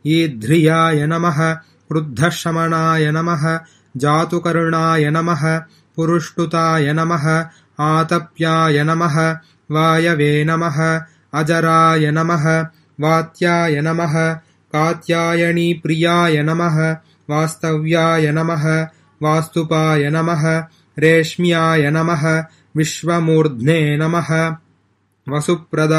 ईध्रियाय नमः क्रुद्धशमनाय नमः जातुकर्णाय नमः पुरुष्टुताय नमः आतप्याय नमः वायवे नमः अजराय नमः वात्याय नमः कात्यायनीप्रियाय नमः वास्तव्याय नमः वास्तुपाय नमः रेश्म्याय नमः विश्वमूर्ध्ने नमः वसुप्रदाय